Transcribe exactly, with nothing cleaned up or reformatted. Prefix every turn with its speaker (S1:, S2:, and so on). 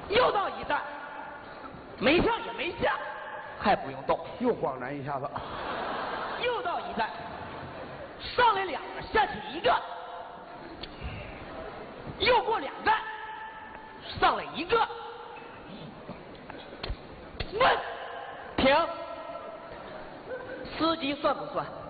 S1: 又到一站，没上也没下，还不用动，
S2: 又晃然一下子。
S1: 又到一站，上来两个，下去一个，又过两站，上来一个，问，停，司机算不算？